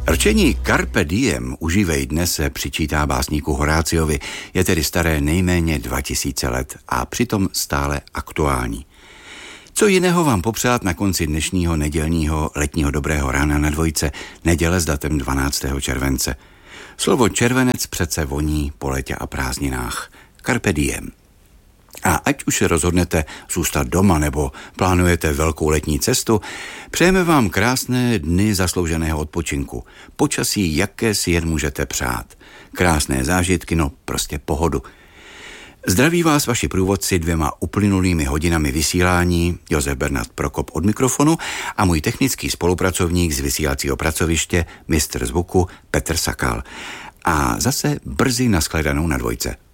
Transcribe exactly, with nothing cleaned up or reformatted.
Rčení Carpe diem, užívej dnes, se přičítá básníku Horáciovi, je tedy staré nejméně dva tisíce let a přitom stále aktuální. Co jiného vám popřát na konci dnešního nedělního letního dobrého rána na Dvojce, neděle s datem dvanáctého července. Slovo červenec přece voní po létě a prázdninách. Carpe diem. A ať už se rozhodnete zůstat doma nebo plánujete velkou letní cestu, přejeme vám krásné dny zaslouženého odpočinku. Počasí, jaké si jen můžete přát. Krásné zážitky, no prostě pohodu. Zdraví vás vaši průvodci dvěma uplynulými hodinami vysílání, Josef Bernard Prokop od mikrofonu a můj technický spolupracovník z vysílacího pracoviště, mistr zvuku Petr Sakal. A zase brzy nashledanou na Dvojce.